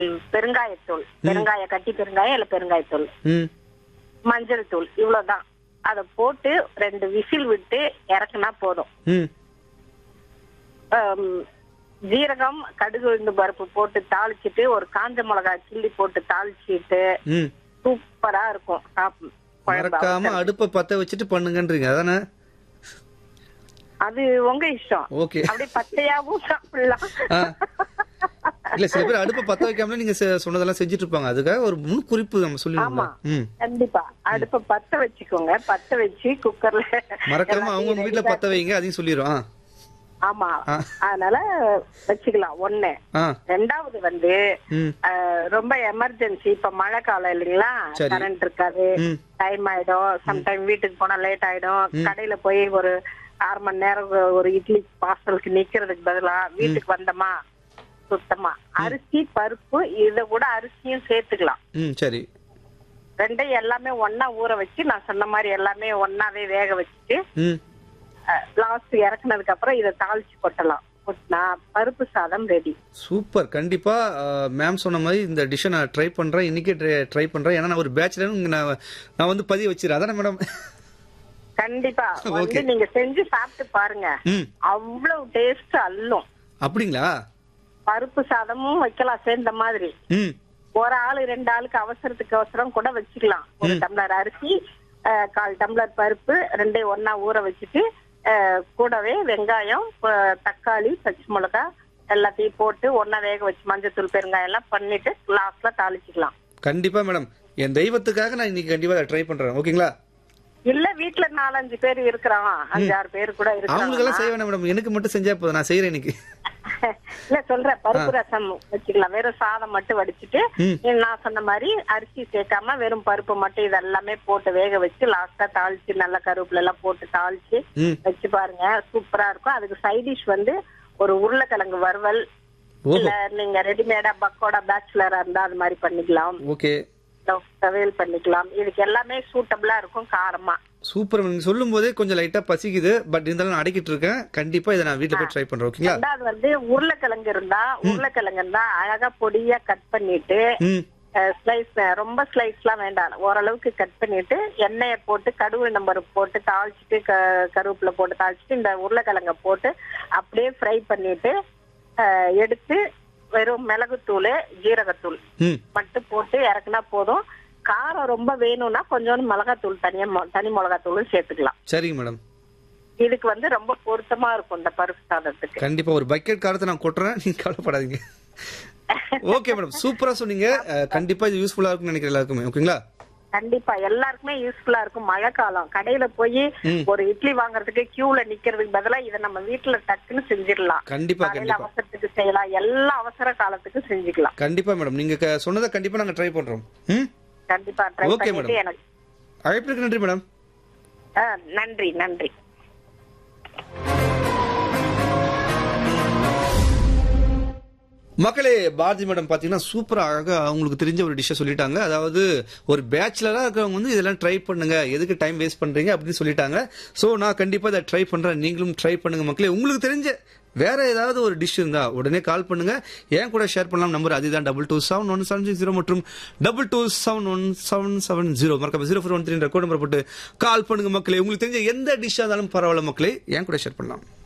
பெருங்காயத்தூள், கட்டி பெருங்காயம் இல்ல பெருங்காயத்தூள், ம் மஞ்சள் தூள், இவ்வளவுதான். அத போட்டு 2 விசில் விட்டு இறக்குனா போதும். ம் ஜீரகம், கடுகு, உளுந்து பருப்பு போட்டு தாளிச்சிட்டு ஒரு காஞ்ச மிளகாய் கிள்ளி போட்டு தாளிச்சிட்டு ம் சூப்பரா இருக்கும். மறக்காம அடுப்பை பத்த வச்சுட்டு பண்ணுங்கன்றீங்க அதானே? அது உங்க இஷ்டம். ஓகே. அப்படியே பச்சையாவும் சாப்பிடலாம். இல்ல சில பேர் அடுப்பை பத்த வைக்காம நீங்க சொன்னதெல்லாம் செஞ்சுட்டு இருப்பாங்க. அதுக்காக ஒரு முன் குறிப்பு நம்ம ஆமா, சொல்லிடுவோம். கண்டிப்பா அடுப்ப பத்த வச்சுக்கோங்க. பத்த வச்சு குக்கர்ல மறக்காம அவங்க வீட்டுல பத்த வைங்க அதையும் சொல்லிடுவோம். ஆமா, அதனால வச்சுக்கலாம். ஒண்ணு. ரெண்டாவது வந்து ரொம்ப எமர்ஜென்சி, இப்ப மழை காலம் இல்லைங்களா, கரண்ட் இருக்காது, டைம் ஆயிடும், சம்டைம் வீட்டுக்கு போனா லேட் ஆயிடும், கடையில போய் ஒரு 6 மணி நேரம் ஒரு இட்லி பார்சலுக்கு நிக்கிறதுக்கு பதிலா வீட்டுக்கு வந்தோமா சுத்தமா அரிசி பருப்பு இத கூட அரிசியும் சேர்த்துக்கலாம். சரி. ரெண்டையும் எல்லாமே ஒன்னா ஊற வச்சு நான் சொன்ன மாதிரி எல்லாமே ஒன்னாவே வேக வச்சுட்டு லாஸ்ட் இறக்குனதுக்கு அப்புறம் இதை தாளிச்சு கொட்டலாம். கொட்டினா பருப்பு சாதம் ரெடி. சூப்பர். கண்டிப்பா மேம் சொன்ன மாதிரி இந்த டிஷ்ஷை நான் ட்ரை பண்றேன். இன்னைக்கே ட்ரை பண்றேன். ஏன்னா நான் ஒரு பேச்சுலர், நான் வந்து பதிய வச்சிருக்கேன். அதானே மேடம்? கண்டிப்பா வந்து நீங்க செஞ்சு சாப்பிட்டு பாருங்க. அவ்வளவு டேஸ்ட் அல்லும். அப்படிங்களா? பருப்பு சாதமும் வைக்கலாம் சேர்ந்த மாதிரி. ஒரு ஆளு 2 ஆளுக்கு அவசரத்துக்கு அவசரம் கூட வச்சுக்கலாம். ஒரு டம்ளர் அரிசி, 1/4 டம்ளர் பருப்பு, 2 ஒன்னா ஊற வச்சுட்டு கூடவே வெங்காயம், தக்காளி, பச்சை மிளகாய் எல்லாத்தையும் போட்டு ஒன்னா வேக வச்சு மஞ்சத்தூள் பெருங்காயம் எல்லாம் பண்ணிட்டு லாஸ்ட்ல தாளிச்சுக்கலாம். கண்டிப்பா மேடம். என் தெய்வத்துக்காக நான் இன்னைக்கு கண்டிப்பா ட்ரை பண்றேன். ஓகேங்களா? இல்ல வீட்டுல 4-5 பேர் இருக்கிறான், 5-6 பேர் கூட இருக்கிறாங்க. அவங்களுக்கு எல்லாம் செய்ய வேண்டாம் மேடம், எனக்கு மட்டும் செஞ்சா போதும். நான் செய்யறேன் இன்னைக்கு. இல்ல சொல்ற பருப்பு ரசம் வச்சுக்கலாம். வெறும் சாதம் மட்டும் வடிச்சிட்டு நான் சொன்ன மாதிரி அரிசி சேர்க்காம வெறும் பருப்பு மட்டும் இதெல்லாமே போட்டு வேக வச்சு லாஸ்டா தாளிச்சு நல்ல கருவேப்பிலை எல்லாம் போட்டு தாளிச்சு வச்சு பாருங்க, சூப்பரா இருக்கும். அதுக்கு சைட் டிஷ் வந்து ஒரு உருளைக்கிழங்கு வறுவல், இல்ல நீங்க ரெடிமேடா பக்கோடா பேச்சுலரா இருந்தா அது மாதிரி பண்ணிக்கலாம். ஓகே. சமையல் பண்ணிக்கலாம். இதுக்கு எல்லாமே சூட்டபிளா இருக்கும் காரமா. சூப்பர். நீங்க சொல்லும் போதே கொஞ்சம் லைட்டா பசிக்குது. பட் இருந்தாலும் நான் அடக்கிட்டு இருக்கேன். கண்டிப்பா இதை நான் வீட்டுல போய் ட்ரை பண்றேன். ஓகேங்களா? ரெண்டாவது வந்து உருளைக்கிழங்கு இருந்தா அழகா பொடியா கட் பண்ணிட்டு ஸ்லைஸ், ரொம்ப ஸ்லைஸ்லாம் வேண்டாம், ஓரளவுக்கு கட் பண்ணிட்டு எண்ணெயை போட்டு கடுகு நம்பருக்கு போட்டு தாளிச்சுட்டு கருவேப்பிலை போட்டு தாளிச்சுட்டு இந்த உருளைக்கிழங்க போட்டு அப்படியே ஃப்ரை பண்ணிட்டு எடுத்து வெறும் மிளகுத்தூள், ஜீரகத்தூள் மட்டும் போட்டு இறக்குனா போதும். காரம் ரொம்ப வேணும்னா கொஞ்சோண்டு மிளகாத்தூள், தனி மிளகாத்தூளும் சேர்த்துக்கலாம். சரிங்க மேடம். இதுக்கு வந்து ரொம்ப பொருத்தமா இருக்கும் இந்த பருப்பு சாதத்துக்கு. கண்டிப்பா ஒரு பக்கெட் காரத்தை நான் கொட்டுறேன், நீங்க கவலைப்படாதீங்க. ஓகே மேடம், சூப்பரா சொன்னீங்க. கண்டிப்பா இது யூஸ்ஃபுல்லா இருக்கும்னு நினைக்கிறேன் எல்லாருக்குமே. ஓகேங்களா? கண்டிப்பா எல்லாருக்குமே யூஸ்ஃபுல்லா இருக்கும். மழை காலம், கடையில போய் ஒரு இட்லி வாங்குறதுக்கு கியூல நிக்கிறதுக்கு பதிலா இதை நம்ம வீட்டுல டக்குன்னு செஞ்சிடலாம். கண்டிப்பா அவசரத்துக்கு செய்யலாம், எல்லா அவசர காலத்துக்கு செஞ்சுக்கலாம். கண்டிப்பா மேடம், நீங்க சொன்னதை கண்டிப்பா நாங்க ட்ரை பண்றோம். கண்டிப்பா ட்ரை பண்ணிட்டு எனக்கு அழைப்புக்கு நன்றி மேடம். நன்றி நன்றி. மக்களே, பாரதி மேடம் பாத்தீங்கன்னா சூப்பரா அழகா அவங்களுக்கு தெரிஞ்ச ஒரு டிஷ்ஷை சொல்லிட்டாங்க. அதாவது ஒரு பேச்சுலரா இருக்கிறவங்க வந்து இதெல்லாம் ட்ரை பண்ணுங்க, எதுக்கு டைம் வேஸ்ட் பண்றீங்க அப்படின்னு சொல்லிட்டாங்க. சோ நான் கண்டிப்பா இதை ட்ரை பண்றேன். நீங்களும் ட்ரை பண்ணுங்க மக்களே. உங்களுக்கு தெரிஞ்ச வேற ஏதாவது ஒரு டிஷ் இருந்தா உடனே கால் பண்ணுங்க, ஏன் கூட ஷேர் பண்ணலாம். நம்பர் அதுதான் 22711760 மற்றும் 22711770. மறக்காம 0413 கோட் நம்பர் போட்டு கால் பண்ணுங்க மக்களே. உங்களுக்கு தெரிஞ்ச எந்த டிஷ்ஷா இருந்தாலும் பரவாயில்ல மக்களே, ஏன் கூட ஷேர் பண்ணலாம்.